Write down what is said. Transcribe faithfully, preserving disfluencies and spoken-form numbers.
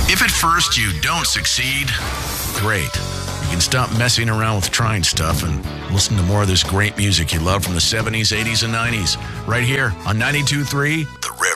If at first you don't succeed, great. You can stop messing around with trying stuff and listen to more of this great music you love from the seventies, eighties, and nineties right here on ninety-two point three The River.